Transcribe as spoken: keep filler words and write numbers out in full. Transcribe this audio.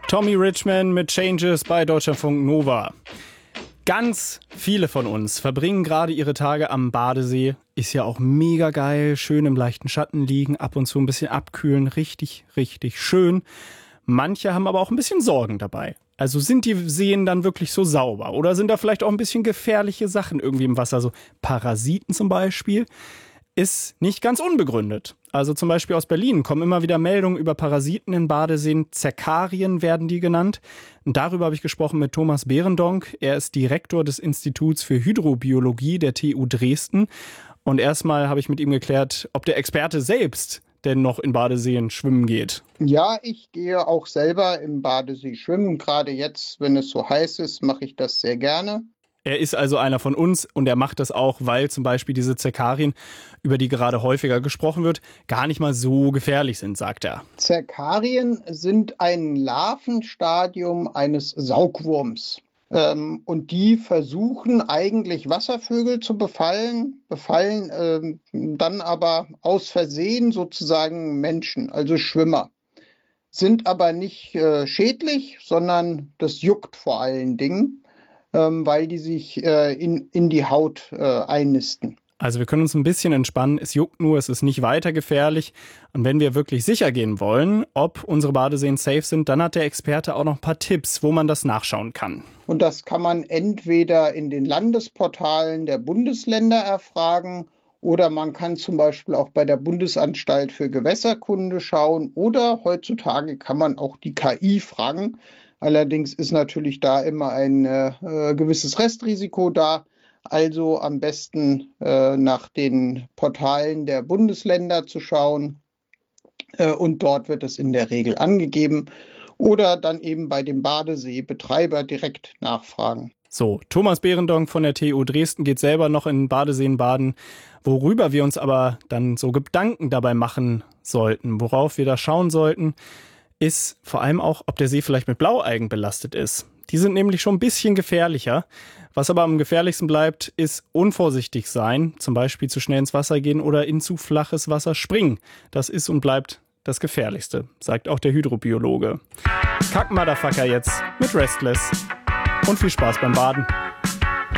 Tommy Richman mit Changes bei Deutschlandfunk Nova. Ganz viele von uns verbringen gerade ihre Tage am Badesee. Ist ja auch mega geil, schön im leichten Schatten liegen, ab und zu ein bisschen abkühlen, richtig, richtig schön. Manche haben aber auch ein bisschen Sorgen dabei. Also sind die Seen dann wirklich so sauber? Oder sind da vielleicht auch ein bisschen gefährliche Sachen irgendwie im Wasser? So Parasiten zum Beispiel. Ist nicht ganz unbegründet. Also zum Beispiel aus Berlin kommen immer wieder Meldungen über Parasiten in Badeseen. Zerkarien werden die genannt. Und darüber habe ich gesprochen mit Thomas Behrendonck. Er ist Direktor des Instituts für Hydrobiologie der T U Dresden. Und erstmal habe ich mit ihm geklärt, ob der Experte selbst denn noch in Badeseen schwimmen geht. Ja, ich gehe auch selber im Badesee schwimmen. Gerade jetzt, wenn es so heiß ist, mache ich das sehr gerne. Er ist also einer von uns und er macht das auch, weil zum Beispiel diese Zerkarien, über die gerade häufiger gesprochen wird, gar nicht mal so gefährlich sind, sagt er. Zerkarien sind ein Larvenstadium eines Saugwurms. Ähm, und die versuchen eigentlich Wasservögel zu befallen, befallen ähm, dann aber aus Versehen sozusagen Menschen, also Schwimmer. Sind aber nicht äh, schädlich, sondern das juckt vor allen Dingen. Ähm, weil die sich äh, in, in die Haut äh, einnisten. Also wir können uns ein bisschen entspannen. Es juckt nur, es ist nicht weiter gefährlich. Und wenn wir wirklich sicher gehen wollen, ob unsere Badeseen safe sind, dann hat der Experte auch noch ein paar Tipps, wo man das nachschauen kann. Und das kann man entweder in den Landesportalen der Bundesländer erfragen oder man kann zum Beispiel auch bei der Bundesanstalt für Gewässerkunde schauen oder heutzutage kann man auch die K I fragen. Allerdings ist natürlich da immer ein äh, gewisses Restrisiko da. Also am besten äh, nach den Portalen der Bundesländer zu schauen. Äh, und dort wird es in der Regel angegeben. Oder dann eben bei dem Badeseebetreiber direkt nachfragen. So, Thomas Behrendonck von der T U Dresden geht selber noch in Badeseen baden. Worüber wir uns aber dann so Gedanken dabei machen sollten, worauf wir da schauen sollten, ist vor allem auch, ob der See vielleicht mit Blaualgen belastet ist. Die sind nämlich schon ein bisschen gefährlicher. Was aber am gefährlichsten bleibt, ist unvorsichtig sein, zum Beispiel zu schnell ins Wasser gehen oder in zu flaches Wasser springen. Das ist und bleibt das Gefährlichste, sagt auch der Hydrobiologe. Kack Motherfucker jetzt mit Restless und viel Spaß beim Baden.